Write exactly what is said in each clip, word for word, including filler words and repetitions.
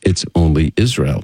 it's only Israel.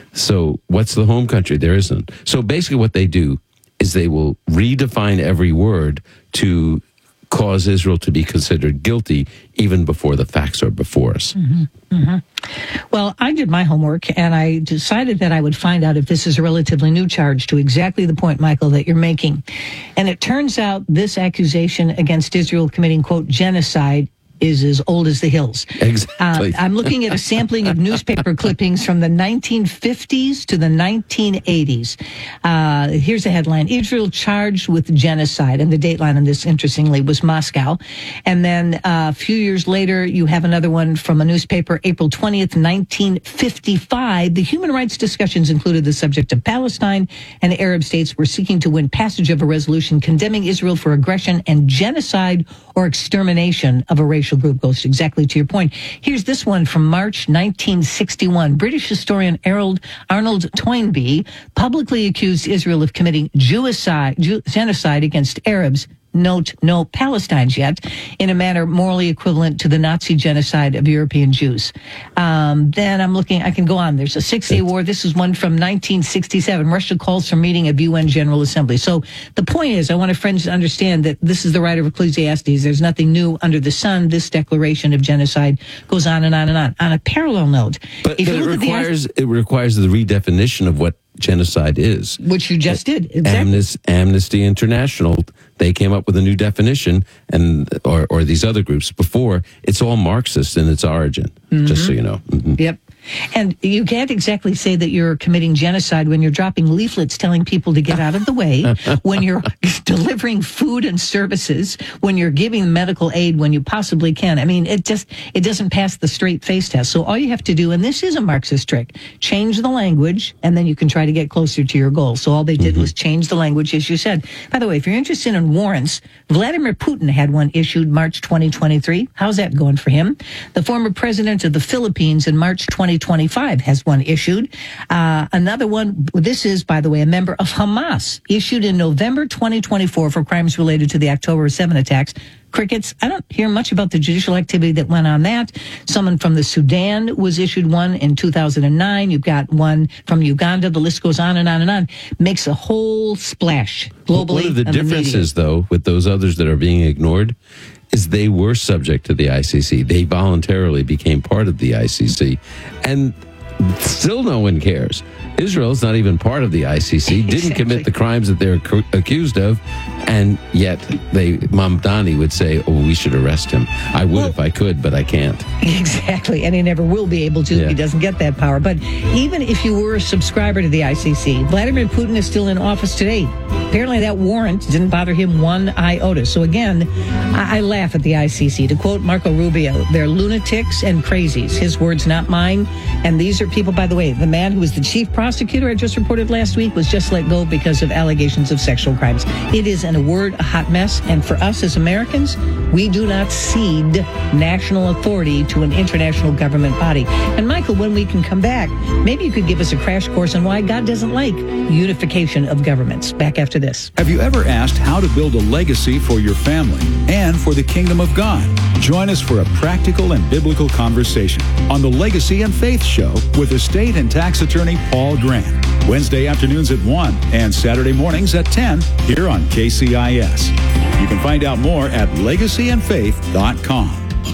So what's the home country? There isn't. So basically what they do is they will redefine every word to cause Israel to be considered guilty even before the facts are before us. Mm-hmm. Mm-hmm. Well, I did my homework, and I decided that I would find out if this is a relatively new charge to exactly the point, Michael, that you're making. And it turns out this accusation against Israel committing, quote, genocide is as old as the hills. Exactly. Uh, I'm looking at a sampling of newspaper clippings from the nineteen fifties to the nineteen eighties. Uh, here's the headline: Israel charged with genocide. And the dateline on this, interestingly, was Moscow. And then uh, a few years later, you have another one from a newspaper, April twentieth, nineteen fifty-five. The human rights discussions included the subject of Palestine, and Arab states were seeking to win passage of a resolution condemning Israel for aggression and genocide or extermination of a racial group. Goes exactly to your point. Here's this one from March nineteen sixty-one. British historian Arnold, Arnold Toynbee publicly accused Israel of committing Jewicide, Jew, genocide against Arabs. Note, no Palestinians yet, in a manner morally equivalent to the Nazi genocide of European Jews. Um, then I'm looking, I can go on. There's a Six-Day War. This is one from nineteen sixty-seven. Russia calls for meeting of U N General Assembly. So the point is, I want our friends to understand that this is the right of Ecclesiastes. There's nothing new under the sun. This declaration of genocide goes on and on and on. On a parallel note, but, if but you it look requires at the, it requires the redefinition of what genocide is, which you just did. Exactly. Amnesty, Amnesty International, they came up with a new definition, and or, or these other groups before. It's all Marxist in its origin, mm-hmm. just so you know. Mm-hmm. Yep. And you can't exactly say that you're committing genocide when you're dropping leaflets telling people to get out of the way, when you're delivering food and services, when you're giving medical aid when you possibly can. I mean, it just, it doesn't pass the straight face test. So all you have to do, and this is a Marxist trick, change the language, and then you can try to get closer to your goal. So all they did mm-hmm. was change the language, as you said. By the way, if you're interested in warrants, Vladimir Putin had one issued March twenty twenty-three. How's that going for him? The former president of the Philippines in March twenty twenty-five has one issued. Uh, another one, this is, by the way, a member of Hamas, issued in November twenty twenty-four for crimes related to the October seventh attacks. Crickets, I don't hear much about the judicial activity that went on that. Someone from the Sudan was issued one in two thousand nine. You've got one from Uganda. The list goes on and on and on. Makes a whole splash globally. One of the differences, though, with those others that are being ignored is they were subject to the I C C. They voluntarily became part of the I C C. And still no one cares. Israel's not even part of the I C C, didn't exactly. commit the crimes that they're ac- accused of, and yet they, Mamdani would say, oh, we should arrest him. I would well, if I could, but I can't. Exactly, and he never will be able to. Yeah. He doesn't get that power. But even if you were a subscriber to the I C C, Vladimir Putin is still in office today. Apparently that warrant didn't bother him one iota. So again, I, I laugh at the I C C. To quote Marco Rubio, they're lunatics and crazies. His words, not mine. And these are people, by the way, the man who was the chief prosecutor I just reported last week was just let go because of allegations of sexual crimes. It is, in a word, a hot mess. And for us as Americans, we do not cede national authority to an international government body. And Michael, when we can come back, maybe you could give us a crash course on why God doesn't like unification of governments. Back after this. Have you ever asked how to build a legacy for your family and for the kingdom of God? Join us for a practical and biblical conversation on the Legacy and Faith Show with estate and tax attorney Paul Grant. Wednesday afternoons at one and Saturday mornings at ten here on K C I S. You can find out more at legacy and faith dot com.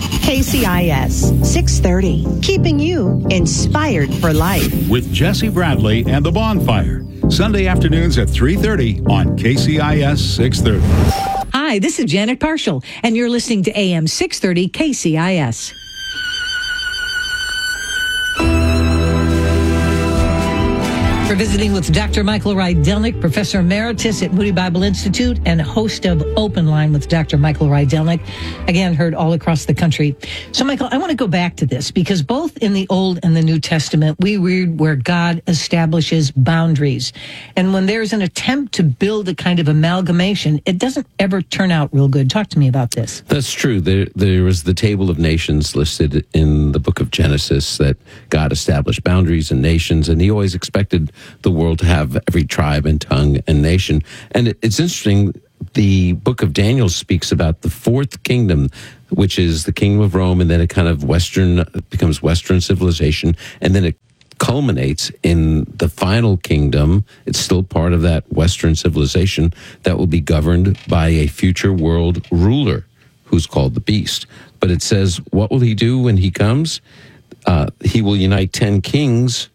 K C I S six thirty, keeping you inspired for life. With Jesse Bradley and The Bonfire. Sunday afternoons at three thirty on K C I S six thirty. Hi, this is Janet Parshall, and you're listening to A M six thirty K C I S. We're visiting with Doctor Michael Rydelnik, Professor Emeritus at Moody Bible Institute and host of Open Line with Doctor Michael Rydelnik. Again, heard all across the country. So, Michael, I want to go back to this because both in the Old and the New Testament, we read where God establishes boundaries. And when there's an attempt to build a kind of amalgamation, it doesn't ever turn out real good. Talk to me about this. That's true. There, there was the table of nations listed in the book of Genesis that God established boundaries and nations, and he always expected the world to have every tribe and tongue and nation. And it, it's interesting, the book of Daniel speaks about the fourth kingdom which is the kingdom of Rome, and then it kind of Western becomes Western civilization, and then it culminates in the final kingdom. It's still part of that Western civilization that will be governed by a future world ruler who's called the Beast. But it says, what will he do when he comes? Uh, he will unite ten kings,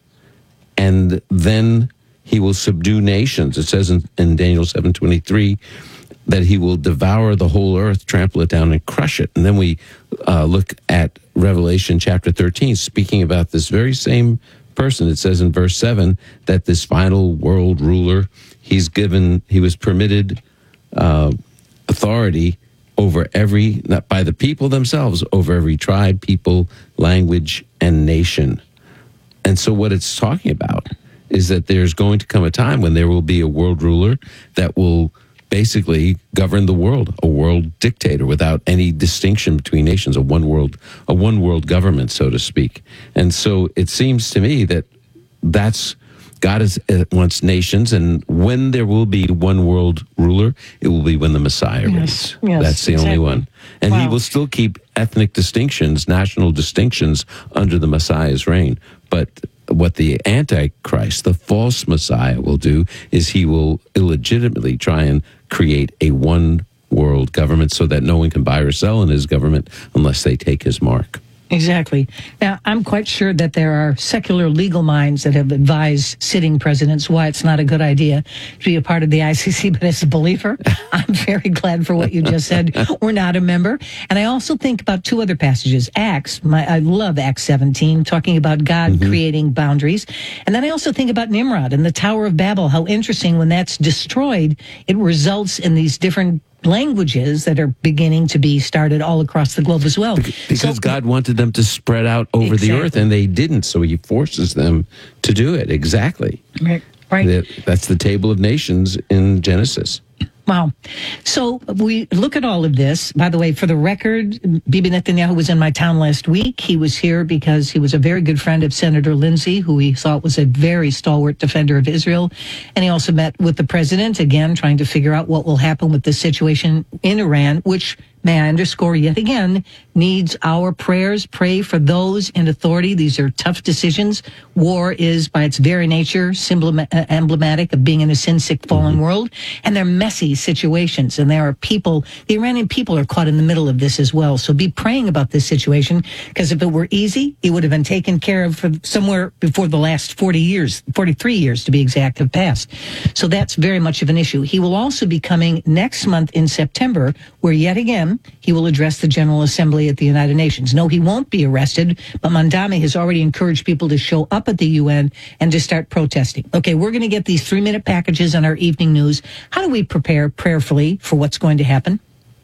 and then he will subdue nations. It says in, in Daniel seven twenty-three that he will devour the whole earth, trample it down, and crush it. And then we uh, look at Revelation chapter thirteen, speaking about this very same person. It says in verse seven that this final world ruler, he's given, he was permitted uh, authority over every, not by the people themselves, over every tribe, people, language, and nation. And so what it's talking about is that there's going to come a time when there will be a world ruler that will basically govern the world, a world dictator without any distinction between nations, a one world, a one world government, so to speak. And so it seems to me that that's God is, uh, wants nations, and when there will be one world ruler, it will be when the Messiah Yes, reigns. yes, That's the exactly. only one. And Wow. he will still keep ethnic distinctions, national distinctions under the Messiah's reign. But what the Antichrist, the false Messiah, will do is he will illegitimately try and create a one world government so that no one can buy or sell in his government unless they take his mark. Exactly. Now, I'm quite sure that there are secular legal minds that have advised sitting presidents why it's not a good idea to be a part of the I C C, but as a believer, I'm very glad for what you just said. We're not a member. And I also think about two other passages. Acts, my, I love Acts seventeen, talking about God mm-hmm. creating boundaries. And then I also think about Nimrod and the Tower of Babel, how interesting when that's destroyed, it results in these different languages that are beginning to be started all across the globe as well. Because so, God wanted them to spread out over exactly. the earth, and they didn't, so he forces them to do it. Exactly. Right. right. That, that's the Table of Nations in Genesis. Wow. So we look at all of this. By the way, for the record, Bibi Netanyahu was in my town last week. He was here because he was a very good friend of Senator Lindsey, who he thought was a very stalwart defender of Israel. And he also met with the president, again, trying to figure out what will happen with the situation in Iran, which, may I underscore yet again, needs our prayers. Pray for those in authority. These are tough decisions. War is, by its very nature, emblematic of being in a sin-sick, fallen mm-hmm. world. And they're messy situations. And there are people, the Iranian people are caught in the middle of this as well. So be praying about this situation, because if it were easy, it would have been taken care of for somewhere before the last forty years, forty-three years to be exact, have passed. So that's very much of an issue. He will also be coming next month in September, where yet again, he will address the General Assembly at the United Nations. No, he won't be arrested, but Mandami has already encouraged people to show up at the U N and to start protesting. Okay, we're going to get these three-minute packages on our evening news. How do we prepare prayerfully for what's going to happen?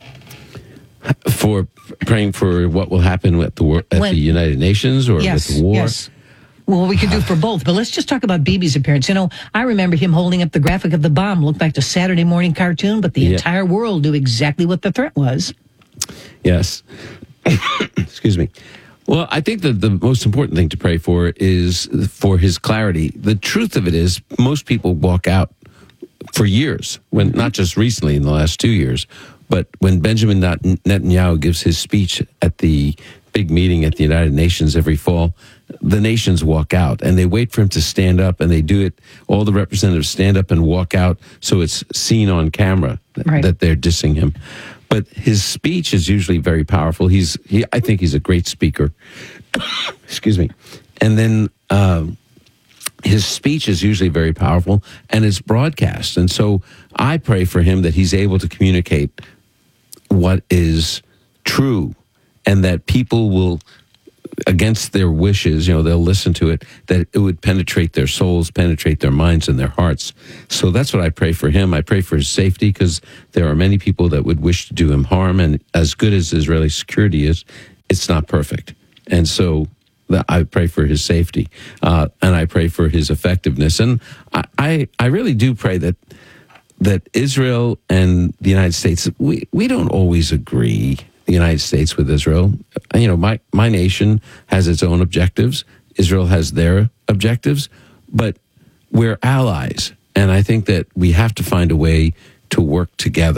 For praying for what will happen at the war, at when, the United Nations or yes, with the war? Yes. Well, we could do for both, but let's just talk about Bibi's appearance. You know, I remember him holding up the graphic of the bomb, looked like a Saturday morning cartoon, but the yeah. entire world knew exactly what the threat was. Yes. Excuse me. Well, I think that the most important thing to pray for is for his clarity. The truth of it is, most people walk out for years, when not just recently in the last two years, but when Benjamin Netanyahu gives his speech at the big meeting at the United Nations every fall, the nations walk out and they wait for him to stand up, and they do it. All the representatives stand up and walk out so it's seen on camera that, right. that they're dissing him. But his speech is usually very powerful. He's, he, I think he's a great speaker. Excuse me. And then um, his speech is usually very powerful, and it's broadcast. And so I pray for him that he's able to communicate what is true, and that people will, against their wishes, you know, they'll listen to it, that it would penetrate their souls, penetrate their minds and their hearts. So that's what I pray for him. I pray for his safety, because there are many people that would wish to do him harm. And as good as Israeli security is, it's not perfect. And so I pray for his safety, uh, and I pray for his effectiveness. And I, I, I really do pray that that Israel and the United States, we, we don't always agree, the United States with Israel. You know, my, my nation has its own objectives. Israel has their objectives, but we're allies. And I think that we have to find a way to work together.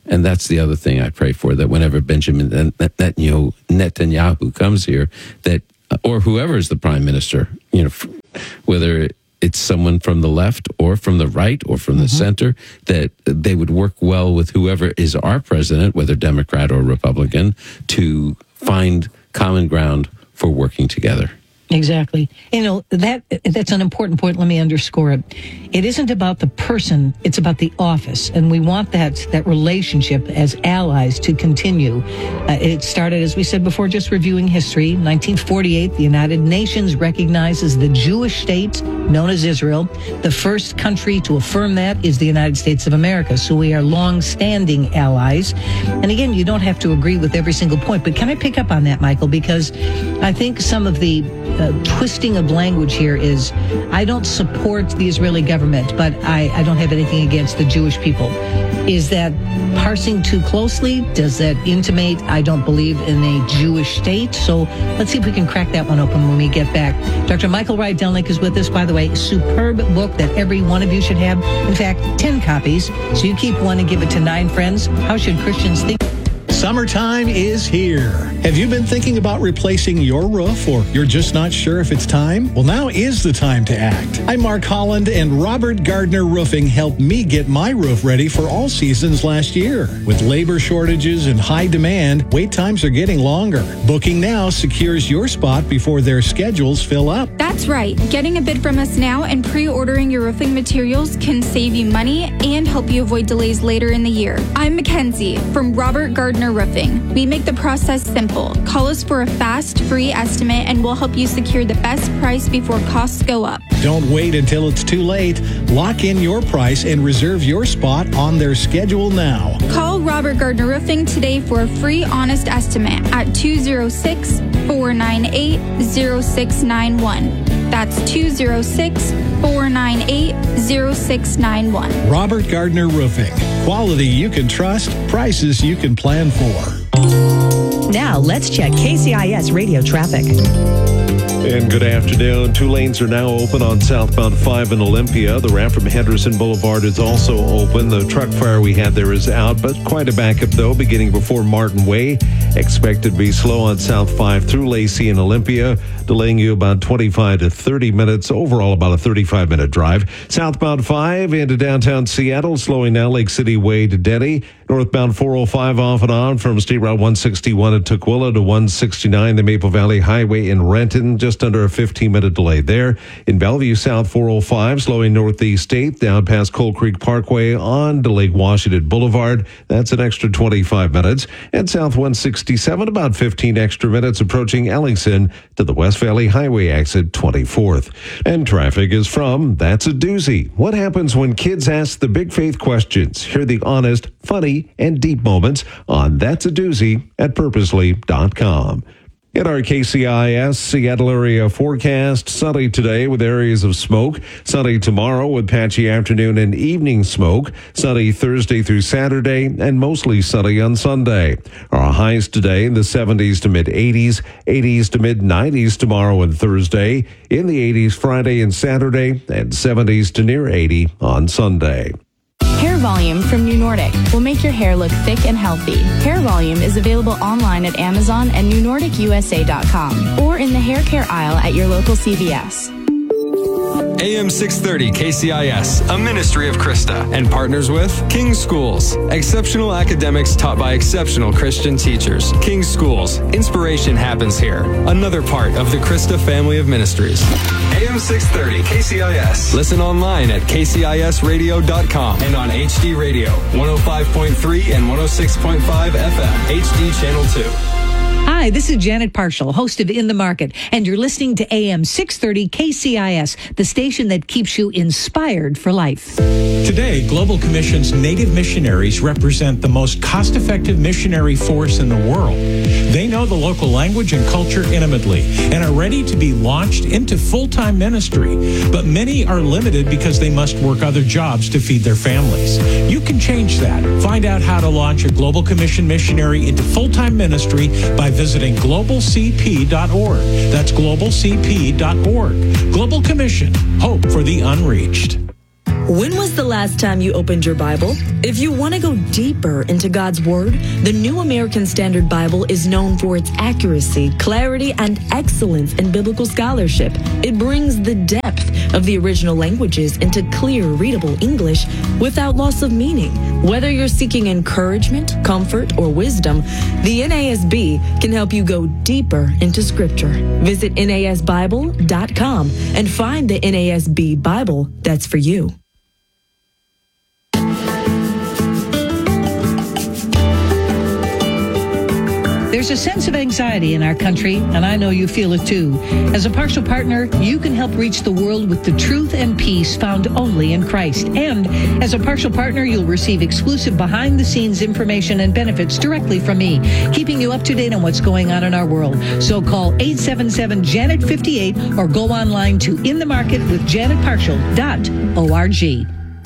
And that's the other thing I pray for, that whenever Benjamin Netanyahu, Netanyahu comes here, that or whoever is the prime minister, you know, whether it's someone from the left or from the right or from the mm-hmm. center, that they would work well with whoever is our president, whether Democrat or Republican, to find common ground for working together. Exactly. You know, that that's an important point. Let me underscore it. It isn't about the person, it's about the office. And we want that that relationship as allies to continue. Uh, it started, as we said before, just reviewing history. nineteen forty-eight, the United Nations recognizes the Jewish state known as Israel. The first country to affirm that is the United States of America. So we are long-standing allies. And again, you don't have to agree with every single point. But can I pick up on that, Michael? Because I think some of the Uh, twisting of language here is, I don't support the Israeli government, but I, I don't have anything against the Jewish people. Is that parsing too closely? Does that intimate I don't believe in a Jewish state? So let's see if we can crack that one open when we get back. Doctor Michael Rydelnik is with us, by the way. Superb book that every one of you should have. In fact, ten copies. So you keep one and give it to nine friends. How should Christians think? Summertime is here. Have you been thinking about replacing your roof, or you're just not sure if it's time? Well, now is the time to act. I'm Mark Holland, and Robert Gardner Roofing helped me get my roof ready for all seasons last year. With labor shortages and high demand, wait times are getting longer. Booking now secures your spot before their schedules fill up. That's right. Getting a bid from us now and pre-ordering your roofing materials can save you money and help you avoid delays later in the year. I'm Mackenzie from Robert Gardner Roofing. We make the process simple. Call us for a fast, free estimate, and we'll help you secure the best price before costs go up. Don't wait until it's too late. Lock in your price and reserve your spot on their schedule now. Call Robert Gardner Roofing today for a free, honest estimate at two oh six, four nine eight, oh six nine one. That's two oh six, four nine eight, oh six nine one. Robert Gardner Roofing. Quality you can trust, prices you can plan for. Now let's check K C I S radio traffic. And good afternoon. Two lanes are now open on southbound five in Olympia. The ramp from Henderson Boulevard is also open. The truck fire we had there is out, but quite a backup, though, beginning before Martin Way. Expected to be slow on South five through Lacey and Olympia, delaying you about twenty-five to thirty minutes. Overall, about a thirty-five minute drive. Southbound five into downtown Seattle, slowing down Lake City Way to Denny. Northbound four oh five off and on from State Route one sixty-one at Tukwila to one sixty-nine, the Maple Valley Highway in Renton. Just under a fifteen minute delay there. In Bellevue South four oh five, slowing northeast state down past Coal Creek Parkway on to Lake Washington Boulevard. That's an extra twenty-five minutes. And South one sixty-seven, about fifteen extra minutes approaching Ellingson to the West Valley Highway exit twenty-fourth. And traffic is from That's a Doozy. What happens when kids ask the big faith questions? Hear the honest, funny, and deep moments on That's a Doozy at purposely dot com. In our K C I S Seattle area forecast, sunny today with areas of smoke. Sunny tomorrow with patchy afternoon and evening smoke. Sunny Thursday through Saturday and mostly sunny on Sunday. Our highs today in the seventies to mid eighties, eighties to mid nineties tomorrow and Thursday. In the eighties Friday and Saturday, and seventies to near eighty on Sunday. Hair Volume from New Nordic will make your hair look thick and healthy. Hair Volume is available online at Amazon and new nordic u s a dot com or in the hair care aisle at your local C V S. A M six thirty K C I S, a ministry of Krista, and partners with King's Schools, exceptional academics taught by exceptional Christian teachers. King's Schools, inspiration happens here. Another part of the Krista family of ministries. A M six thirty K C I S. Listen online at k c i s radio dot com and on H D Radio, one oh five point three and one oh six point five F M, H D Channel two. Hi, this is Janet Parshall, host of In the Market, and you're listening to A M six thirty K C I S, the station that keeps you inspired for life. Today, Global Commission's Native missionaries represent the most cost-effective missionary force in the world. They know the local language and culture intimately and are ready to be launched into full-time ministry. But many are limited because they must work other jobs to feed their families. You can change that. Find out how to launch a Global Commission missionary into full-time ministry by visiting global c p dot org. That's global c p dot org. Global Commission, hope for the unreached. When was the last time you opened your Bible? If you want to go deeper into God's Word, the New American Standard Bible is known for its accuracy, clarity, and excellence in biblical scholarship. It brings the depth of the original languages into clear, readable English without loss of meaning. Whether you're seeking encouragement, comfort, or wisdom, the N A S B can help you go deeper into Scripture. Visit N A S Bible dot com and find the N A S B Bible that's for you. There's a sense of anxiety in our country, and I know you feel it too. As a partial partner, you can help reach the world with the truth and peace found only in Christ. And as a partial partner, you'll receive exclusive behind-the-scenes information and benefits directly from me, keeping you up to date on what's going on in our world. So call eight seven seven, Janet fifty-eight or go online to in the market with janet partial dot org.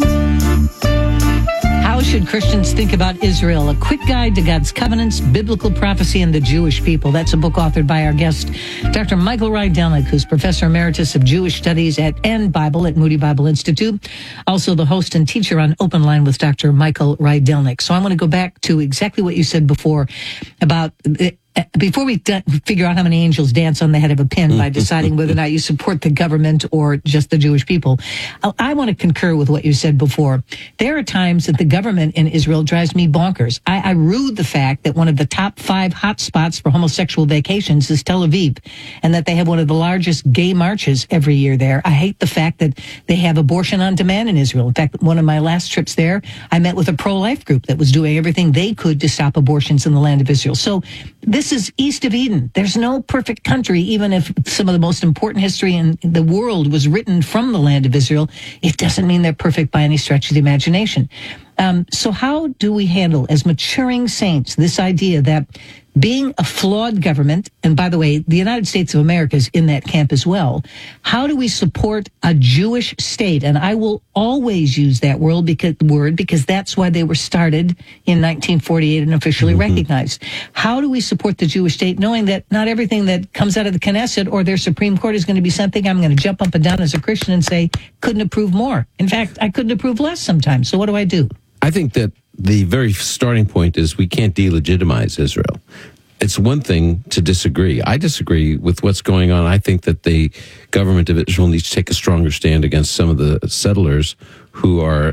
How should Christians think about Israel? A quick guide to God's covenants, biblical prophecy, and the Jewish people. That's a book authored by our guest, Doctor Michael Rydelnik, who's Professor Emeritus of Jewish Studies at and Bible at Moody Bible Institute. Also the host and teacher on Open Line with Doctor Michael Rydelnik. So I want to go back to exactly what you said before about the Before we d- figure out how many angels dance on the head of a pin by deciding whether or not you support the government or just the Jewish people, I, I want to concur with what you said before. There are times that the government in Israel drives me bonkers. I, I rue the fact that one of the top five hot spots for homosexual vacations is Tel Aviv, and that they have one of the largest gay marches every year there. I hate the fact that they have abortion on demand in Israel. In fact, one of my last trips there, I met with a pro-life group that was doing everything they could to stop abortions in the land of Israel. So this This is east of Eden. There's no perfect country, even if some of the most important history in the world was written from the land of Israel. It doesn't mean they're perfect by any stretch of the imagination. Um, so how do we handle, as maturing saints, this idea that being a flawed government, and by the way, the United States of America is in that camp as well, how do we support a Jewish state? And I will always use that word because, word because that's why they were started in nineteen forty-eight and officially mm-hmm. recognized. How do we support the Jewish state, knowing that not everything that comes out of the Knesset or their Supreme Court is going to be something I'm going to jump up and down as a Christian and say, couldn't approve more. In fact, I couldn't approve less sometimes. So what do I do? I think that the very starting point is we can't delegitimize Israel. It's one thing to disagree. I disagree with what's going on. I think that the government of Israel needs to take a stronger stand against some of the settlers who are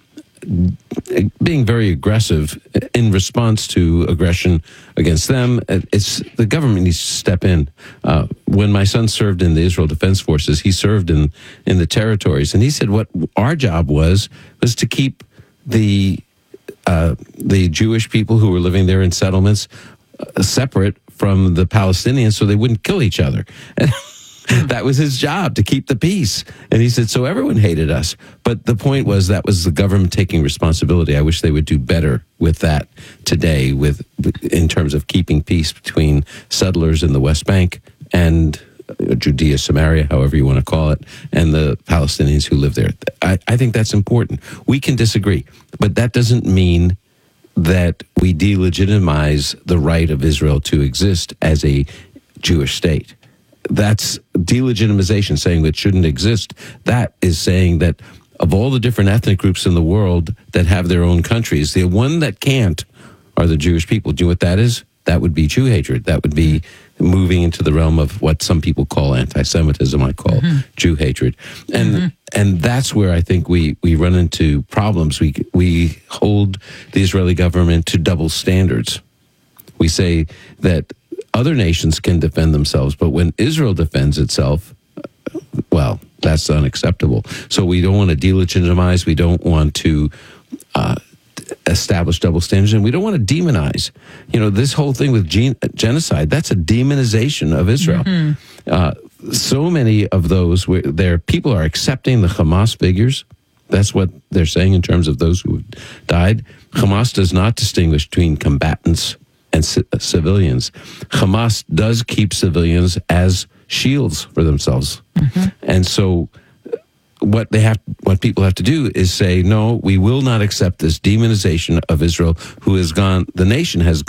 being very aggressive in response to aggression against them. It's the government needs to step in. Uh, when my son served in the Israel Defense Forces, he served in, in the territories, and he said what our job was was to keep the uh, the Jewish people who were living there in settlements uh, separate from the Palestinians so they wouldn't kill each other. And that was his job, to keep the peace. And he said, so everyone hated us. But the point was that was the government taking responsibility. I wish they would do better with that today, with in terms of keeping peace between settlers in the West Bank and Judea, Samaria, however you want to call it, and the Palestinians who live there. I, I think that's important. We can disagree, but that doesn't mean that we delegitimize the right of Israel to exist as a Jewish state. That's delegitimization, saying that shouldn't exist. That is saying that of all the different ethnic groups in the world that have their own countries, the one that can't are the Jewish people. Do you know what that is? That would be Jew hatred. That would be moving into the realm of what some people call anti-Semitism, I call mm-hmm. Jew hatred. And mm-hmm. and that's where I think we, we run into problems. We we hold the Israeli government to double standards. We say that other nations can defend themselves, but when Israel defends itself, well, that's unacceptable. So we don't want to delegitimize. We don't want to uh, establish double standards, and we don't want to demonize. You know, this whole thing with gen- genocide, that's a demonization of Israel. Mm-hmm. Uh, so many of those, where there people are accepting the Hamas figures. That's what they're saying in terms of those who have died. Hamas does not distinguish between combatants and c- civilians. Hamas does keep civilians as shields for themselves. Mm-hmm. And so what they have, what people have to do is say, no, we will not accept this demonization of Israel, who has gone, the nation has gone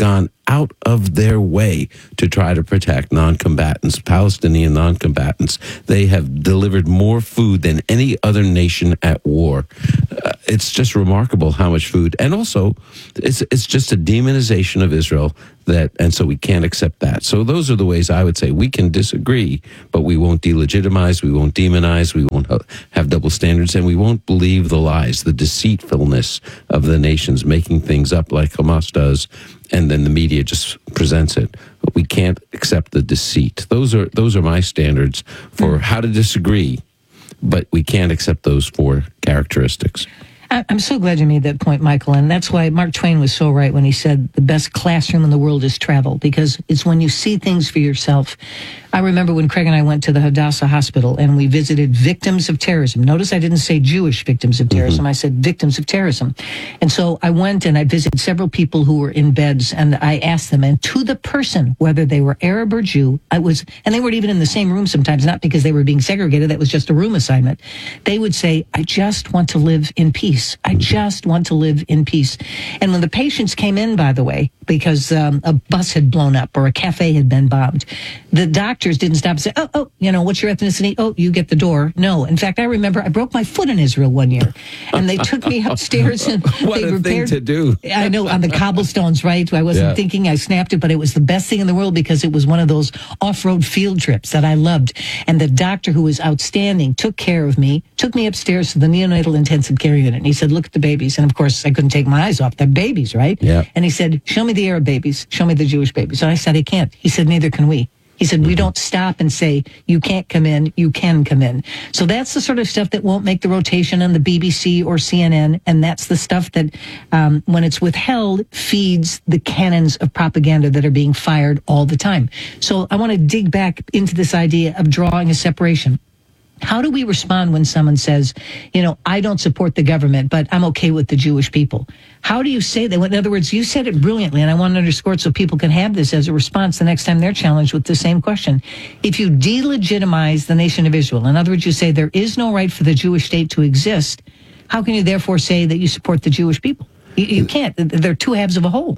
out of their way to try to protect non-combatants, Palestinian non-combatants. They have delivered more food than any other nation at war. Uh, it's just remarkable how much food. And also, it's it's just a demonization of Israel. That, and so we can't accept that. So those are the ways I would say we can disagree, but we won't delegitimize, we won't demonize, we won't have double standards, and we won't believe the lies, the deceitfulness of the nations making things up like Hamas does, and then the media just presents it. But we can't accept the deceit. Those are those are my standards for how to disagree, but we can't accept those four characteristics. I'm so glad you made that point, Michael, and that's why Mark Twain was so right when he said the best classroom in the world is travel, because it's when you see things for yourself. I remember when Craig and I went to the Hadassah Hospital and we visited victims of terrorism. Notice I didn't say Jewish victims of terrorism. Mm-hmm. I said victims of terrorism. And so I went and I visited several people who were in beds, and I asked them, and to the person, whether they were Arab or Jew, I was, and they weren't even in the same room sometimes, not because they were being segregated. That was just a room assignment. They would say, I just want to live in peace. I just want to live in peace. And when the patients came in, by the way, because um, a bus had blown up or a cafe had been bombed, the doctors didn't stop and say, oh, oh, you know, what's your ethnicity? Oh, you get the door. No. In fact, I remember I broke my foot in Israel one year, and they took me upstairs and what they a repaired. Thing to do. I know, on the cobblestones, right? I wasn't yeah. thinking, I snapped it, but it was the best thing in the world because it was one of those off-road field trips that I loved. And the doctor, who was outstanding, took care of me, took me upstairs to the neonatal intensive care unit, and he said, look at the babies. And of course, I couldn't take my eyes off. They're babies, right? Yeah. And he said, show me the Arab babies. Show me the Jewish babies. And I said, I can't. He said, neither can we. He said, we don't stop and say, you can't come in, you can come in. So that's the sort of stuff that won't make the rotation on the B B C or C N N. And that's the stuff that, um, when it's withheld, feeds the cannons of propaganda that are being fired all the time. So I want to dig back into this idea of drawing a separation. How do we respond when someone says, you know, I don't support the government, but I'm okay with the Jewish people? How do you say that? In other words, you said it brilliantly, and I want to underscore it so people can have this as a response the next time they're challenged with the same question. If you delegitimize the nation of Israel, in other words, you say there is no right for the Jewish state to exist, how can you therefore say that you support the Jewish people? You, you can't. They're two halves of a whole.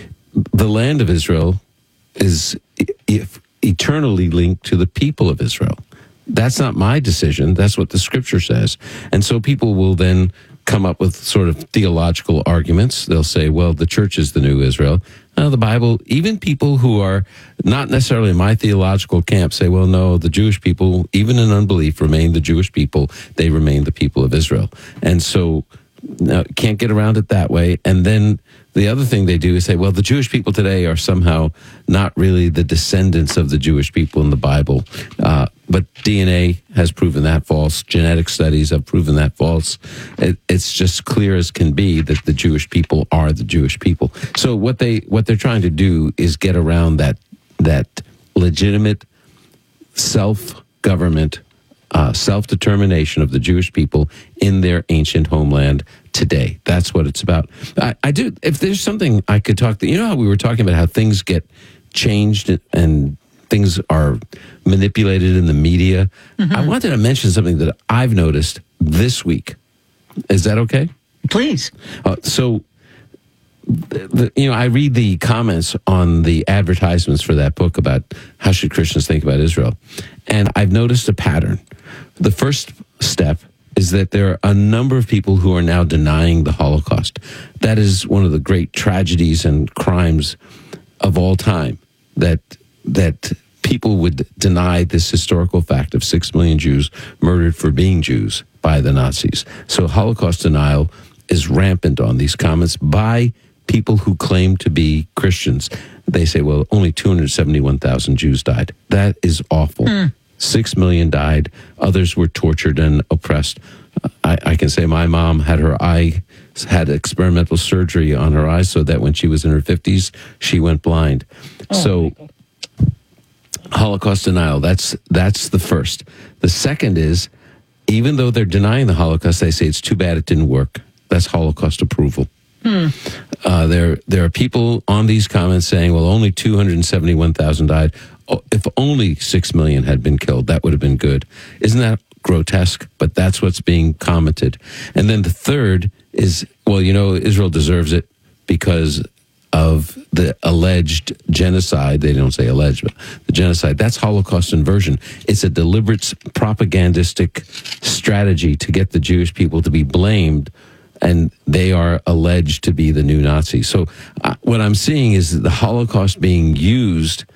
The land of Israel is if eternally linked to the people of Israel. That's not my decision. That's what the scripture says. And so people will then come up with sort of theological arguments. They'll say, well, the church is the new Israel. Uh, the Bible, even people who are not necessarily in my theological camp say, well, no, the Jewish people, even in unbelief, remain the Jewish people. They remain the people of Israel. And so no, can't get around it that way. And then the other thing they do is say, well, the Jewish people today are somehow not really the descendants of the Jewish people in the Bible. Uh, but D N A has proven that false. Genetic studies have proven that false. It, it's just clear as can be that the Jewish people are the Jewish people. So what they what they're trying to do is get around that that legitimate self-government, uh, self-determination of the Jewish people in their ancient homeland today. That's what it's about. I, I do. If there's something I could talk to, you know how we were talking about how things get changed and things are manipulated in the media. Mm-hmm. I wanted to mention something that I've noticed this week. Is that okay? Please. Uh, so, the, the, you know, I read the comments on the advertisements for that book about how should Christians think about Israel. And I've noticed a pattern. The first step is that there are a number of people who are now denying the Holocaust. That is one of the great tragedies and crimes of all time, that that people would deny this historical fact of six million Jews murdered for being Jews by the Nazis. So Holocaust denial is rampant on these comments by people who claim to be Christians. They say, well, only two hundred seventy-one thousand Jews died. That is awful. Mm. Six million died. Others were tortured and oppressed. I, I can say my mom had her eye, had experimental surgery on her eyes so that when she was in her fifties, she went blind. Oh, so Holocaust denial, that's that's the first. The second is, even though they're denying the Holocaust, they say it's too bad it didn't work. That's Holocaust approval. Hmm. Uh, there, there are people on these comments saying, well, only two hundred seventy-one thousand died. If only six million had been killed, that would have been good. Isn't that grotesque? But that's what's being commented. And then the third is, well, you know, Israel deserves it because of the alleged genocide. They don't say alleged, but the genocide. That's Holocaust inversion. It's a deliberate propagandistic strategy to get the Jewish people to be blamed, and they are alleged to be the new Nazis. So uh, what I'm seeing is the Holocaust being used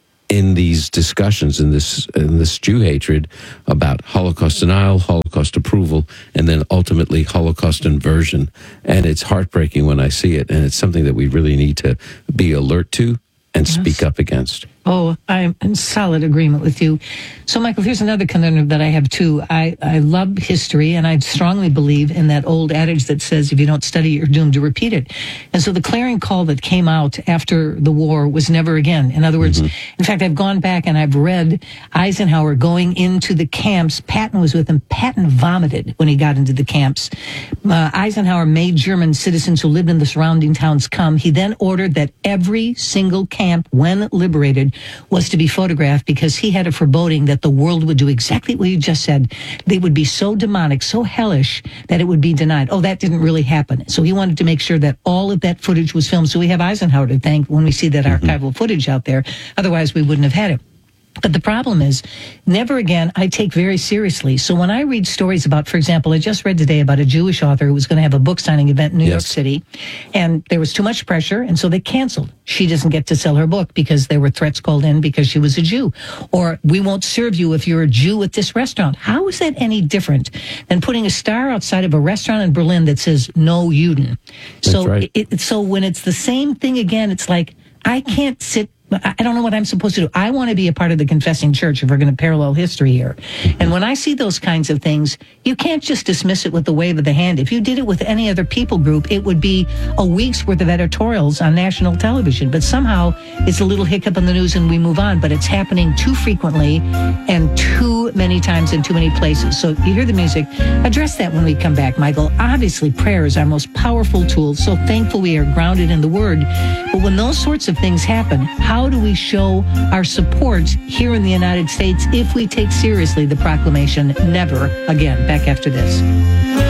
in these discussions, in this in this Jew hatred about Holocaust denial, Holocaust approval, and then ultimately Holocaust inversion. And it's heartbreaking when I see it, and it's something that we really need to be alert to and Yes. speak up against. Oh, I'm in solid agreement with you. So, Michael, here's another conundrum that I have too. I, I love history, and I strongly believe in that old adage that says if you don't study, you're doomed to repeat it. And so the clarion call that came out after the war was never again. In other words, mm-hmm. in fact, I've gone back and I've read Eisenhower going into the camps. Patton was with him. Patton vomited when he got into the camps. Uh, Eisenhower made German citizens who lived in the surrounding towns come. He then ordered that every single camp, when liberated, was to be photographed because he had a foreboding that the world would do exactly what you just said. They would be so demonic, so hellish that it would be denied. Oh, that didn't really happen. So he wanted to make sure that all of that footage was filmed. So we have Eisenhower to thank when we see that mm-hmm. archival footage out there. Otherwise, we wouldn't have had it. But the problem is, never again I take very seriously. So when I read stories about, for example, I just read today about a Jewish author who was going to have a book signing event in New yes. York City, and there was too much pressure, and so they canceled. She doesn't get to sell her book because there were threats called in because she was a Jew. Or, we won't serve you if you're a Jew at this restaurant. How is that any different than putting a star outside of a restaurant in Berlin that says, no Juden? So, right. it, so when it's the same thing again, it's like, I can't sit I don't know what I'm supposed to do. I want to be a part of the confessing church if we're going to parallel history here. And when I see those kinds of things, you can't just dismiss it with the wave of the hand. If you did it with any other people group, it would be a week's worth of editorials on national television. But somehow it's a little hiccup in the news and we move on. But it's happening too frequently and too many times in too many places. So you hear the music. Address that when we come back, Michael. Obviously, prayer is our most powerful tool. So thankful we are grounded in the Word. But when those sorts of things happen, how How do we show our support here in the United States if we take seriously the proclamation, never again? Back after this.